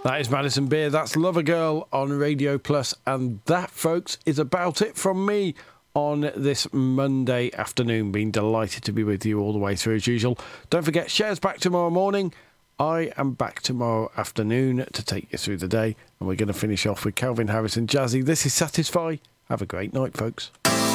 That is Madison Beer. That's Lover Girl on Radio Plus. And that, folks, is about it from me on this Monday afternoon. Been delighted to be with you all the way through as usual. Don't forget, Cher's back tomorrow morning. I am back tomorrow afternoon to take you through the day. And we're going to finish off with Calvin Harris and Jazzy. This is Satisfy. Have a great night, folks.